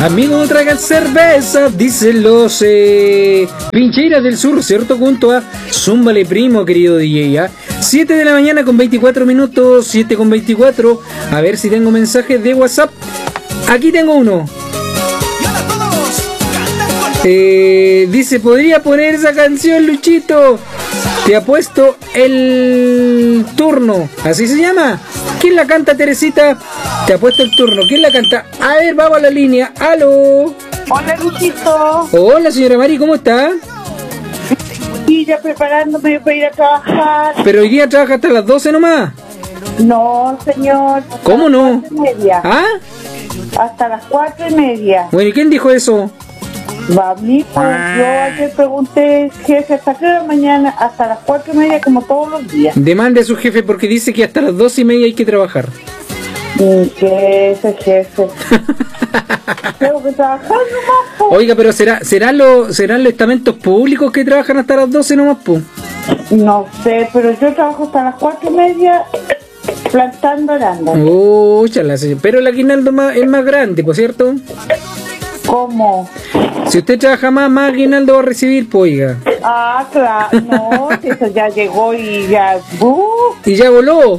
Amigo, traigan cerveza, dicen los Pincheiras del Sur, ¿cierto? Junto a Zúmbale Primo, querido DJ. 7 de la mañana con 24 minutos, 7 con 24. A ver si tengo mensajes de WhatsApp. Aquí tengo uno. Dice, ¿podría poner esa canción, Luchito? Te ha puesto el turno. ¿Así se llama? ¿Quién la canta, Teresita? Te ha puesto el turno. ¿Quién la canta? A ver, vamos a la línea. ¡Aló! Hola, Luchito. Hola, señora Mari, ¿cómo está? Sí, ya preparándome para ir a trabajar. ¿Pero hoy día trabaja hasta las 12 nomás? No, señor. ¿Cómo no? 4:30. ¿Ah? Hasta las 4:30. Bueno, ¿y quién dijo eso? Va, mijo, yo ayer pregunté, jefe, ¿hasta qué hora mañana? Hasta las 4:30, como todos los días. Demande a su jefe porque dice que hasta las 12:30 hay que trabajar. ¿Qué es el jefe? Tengo que trabajar nomás, po. Oiga, pero ¿serán los estamentos públicos que trabajan hasta las 12 nomás, po? No sé, pero yo trabajo hasta las 4:30 plantando arándanos. Chala, señor. Pero el aguinaldo es más grande, ¿por cierto? ¿Cómo? Si usted trabaja más aguinaldo va a recibir, pues, oiga. Ah, claro, no, eso ya llegó y ya... ¿Y ya voló?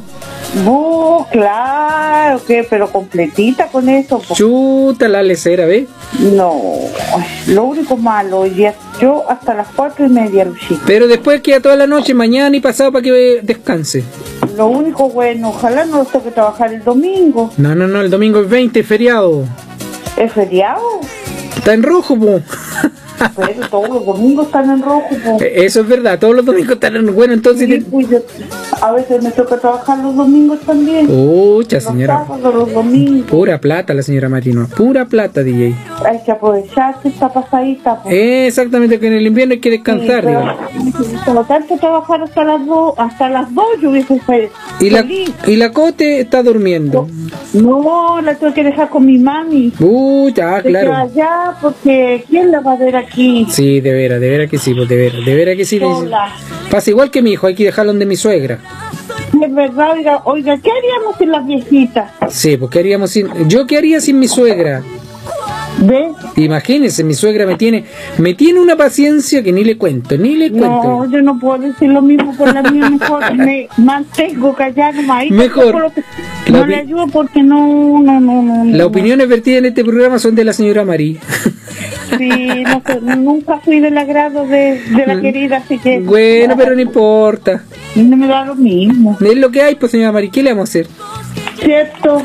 Claro, que pero completita con eso. Chuta la lecera, ¿ve? No, lo único malo, ya yo hasta las 4:30, Luchito. Pero después queda toda la noche, mañana y pasado para que descanse. Lo único bueno, ojalá no los toque trabajar el domingo. No, el domingo es 20, feriado. ¿Es feriado? Está en rojo, po. Pero todos los domingos están en rojo, po. Eso es verdad, todos los domingos están en rojo. Bueno, entonces... Sí, pues a veces me toca trabajar los domingos también. Pucha, señora. Los sábados, los domingos. Pura plata la señora Marino, pura plata, DJ. Hay que aprovechar que está pasadita, po. Exactamente, que en el invierno hay que descansar, sí, digo. Por lo tanto, trabajar hasta las 2 yo hubiese feliz. ¿Y la Cote está durmiendo? No, la tengo que dejar con mi mami. Ya, claro. Allá, porque ¿quién la va a ver aquí? Sí, de veras que sí, pues de veras que sí. Sola. Pasa igual que mi hijo, hay que dejarlo donde mi suegra. Es verdad, oiga, ¿qué haríamos sin las viejitas? Sí, pues ¿qué haríamos ¿qué haría sin mi suegra? ¿Ves? Imagínense, mi suegra me tiene una paciencia que ni le cuento. No, yo no puedo decir lo mismo por la mía, mejor me mantengo callada nomás. Mejor. No le ayudo porque no. Las opiniones vertidas en este programa son de la señora Mari. Sí, no sé, nunca fui del agrado de la querida, así que... Bueno, pero no importa. No me da lo mismo. Es lo que hay, pues señora Mari, ¿qué le vamos a hacer? Cierto.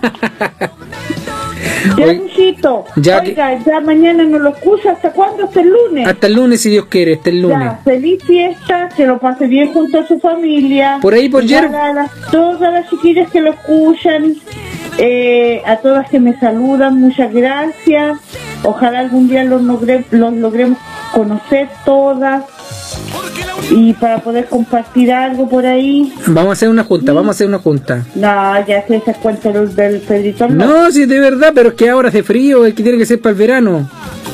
Ya, Luchito. Ya mañana no lo escucha. ¿Hasta cuándo? ¿Hasta el lunes? Hasta el lunes, si Dios quiere, hasta el lunes. Ya, feliz fiesta, que lo pase bien junto a su familia. Por ahí, por Yerba. Todas las chiquillas que lo escuchan, a todas que me saludan, muchas gracias. Ojalá algún día los logremos conocer todas. Y para poder compartir algo por ahí. Vamos a hacer una junta. No, ya se cuenta del Pedrito. No, sí, de verdad, pero es que ahora hace frío, es que tiene que ser para el verano.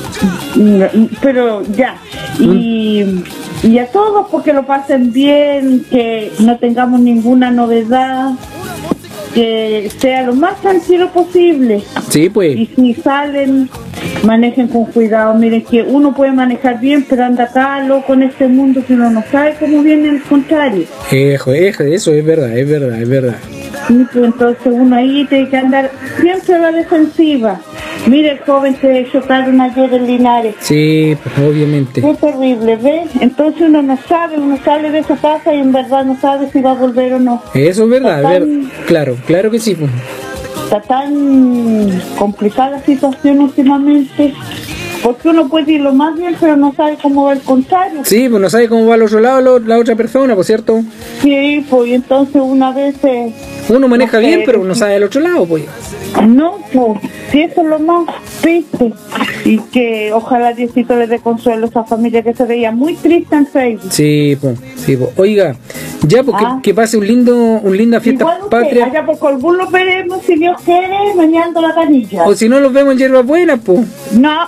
Pero ya. Y a todos porque lo pasen bien, que no tengamos ninguna novedad, que sea lo más tranquilo posible. Sí, pues. Y si salen, manejen con cuidado. Miren que uno puede manejar bien, pero anda acá loco en este mundo que uno no sabe cómo viene el contrario. Eso es verdad. Sí, pues entonces uno ahí tiene que andar siempre a la defensiva. Mire el joven que chocaron ayer en Linares. Sí, pues obviamente. Qué terrible, ¿ves? Entonces uno sale de su casa y en verdad no sabe si va a volver o no. Eso es verdad, claro que sí. Pues. Está tan complicada la situación últimamente, porque uno puede ir lo más bien, pero no sabe cómo va el contrario. Sí, pues no sabe cómo va al otro lado la otra persona, ¿por cierto? Sí, pues y entonces una vez... uno maneja bien, pero no sabe al otro lado, pues. No, pues, si eso es lo más triste. Y que ojalá Diosito le dé consuelo a esa familia que se veía muy triste en Facebook. Sí, pues. Oiga, ya, porque que pase un linda fiesta patria. Allá por Colbún lo veremos, si Dios quiere, meneando la canilla. O si no, los vemos en Hierba Buena, pues. No,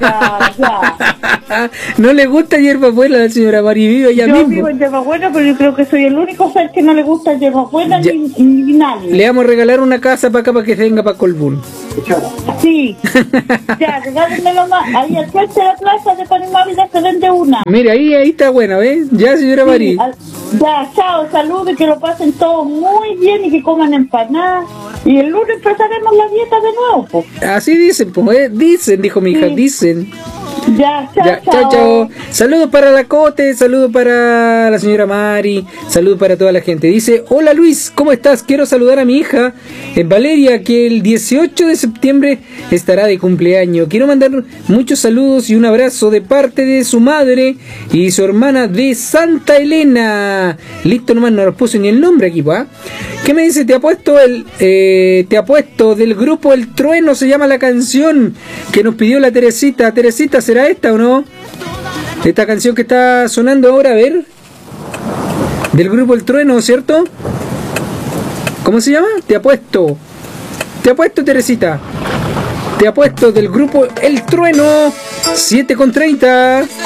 ya. ¿No le gusta Hierba Buena a la señora Mari? Vive allá mismo. Yo vivo en Hierba Buena, pero yo creo que soy el único ser que no le gusta Hierba Buena ni nadie. Le vamos a regalar una casa para acá para que venga para Colbún. Sí. Ya, regálenmelo más. Ahí al frente de la plaza de Panimávida se vende una. Mire, ahí está buena, ¿ves? Ya, señora Sí, Mari. ya, chao, saludos, que lo pasen todos muy bien y que coman empanadas. Y el lunes empezaremos la dieta de nuevo, pues. Así dicen, pues, dicen, dijo mi hija, Sí. dicen. Ya, chao, Ya, chao. chao. Saludos para la Cote, saludos para la señora Mari, saludos para toda la gente. Dice, hola Luis, ¿cómo estás? Quiero saludar a mi hija, Valeria, que el 18 de septiembre estará de cumpleaños. Quiero mandar muchos saludos y un abrazo de parte de su madre y su hermana de Santa Elena. Listo, nomás no nos puso ni el nombre aquí, ¿va? ¿Qué me dice? Te apuesto del grupo El Trueno, se llama la canción que nos pidió la Teresita. Teresita, ¿será esta o no? Esta canción que está sonando ahora, a ver. Del grupo El Trueno, ¿cierto? ¿Cómo se llama? Te apuesto, Teresita. Te apuesto del grupo El Trueno, 7:30.